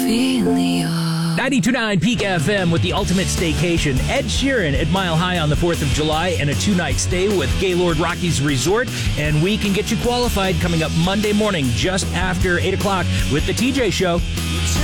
92.9 Peak FM with the ultimate staycation. Ed Sheeran at Mile High on the 4th of July and a 2-night stay with Gaylord Rockies Resort. And we can get you qualified coming up Monday morning just after 8 o'clock with the TJ Show.